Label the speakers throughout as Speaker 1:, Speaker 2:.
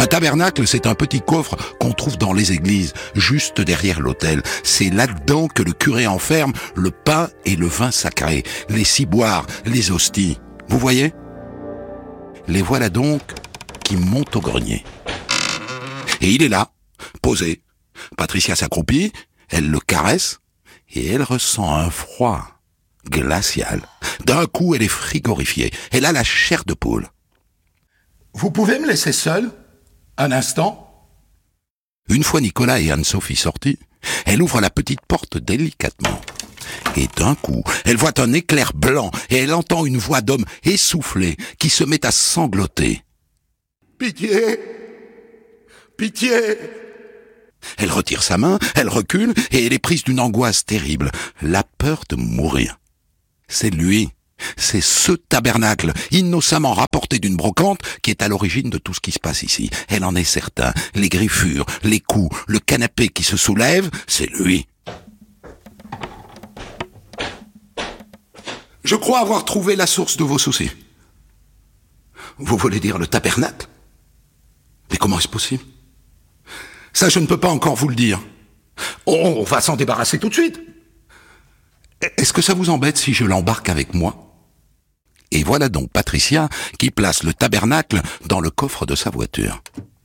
Speaker 1: tabernacle, c'est un petit coffre qu'on trouve dans les églises, juste derrière l'autel. C'est là-dedans que le curé enferme le pain et le vin sacré, les ciboires, les hosties. Vous voyez ? Les voilà donc qui montent au grenier. Et il est là, posé. Patricia s'accroupit, elle le caresse, et elle ressent un froid glacial. D'un coup, elle est frigorifiée. Elle a la chair de poule.
Speaker 2: Vous pouvez me laisser seul un instant ?
Speaker 1: Une fois Nicolas et Anne-Sophie sortis, elle ouvre la petite porte délicatement. Et d'un coup, elle voit un éclair blanc et elle entend une voix d'homme essoufflée qui se met à sangloter.
Speaker 2: « Pitié ! Pitié !»
Speaker 1: Elle retire sa main, elle recule et elle est prise d'une angoisse terrible, la peur de mourir. C'est lui, c'est ce tabernacle, innocemment rapporté d'une brocante, qui est à l'origine de tout ce qui se passe ici. Elle en est certain. Les griffures, les coups, le canapé qui se soulève, c'est lui. Je crois avoir trouvé la source de vos soucis. Vous voulez dire le tabernacle ? Mais comment est-ce possible ? Ça, je ne peux pas encore vous le dire.
Speaker 2: On va s'en débarrasser tout de suite.
Speaker 1: Est-ce que ça vous embête si je l'embarque avec moi ? Et voilà donc Patricia qui place le tabernacle dans le coffre de sa voiture.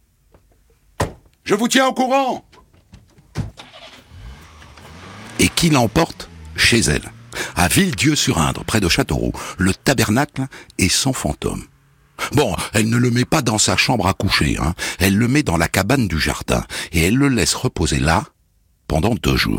Speaker 2: Je vous tiens au courant.
Speaker 1: Et qui l'emporte chez elle, à Villedieu-sur-Indre, près de Châteauroux, le tabernacle et son fantôme. Bon, elle ne le met pas dans sa chambre à coucher, elle le met dans la cabane du jardin, et elle le laisse reposer là pendant 2 jours.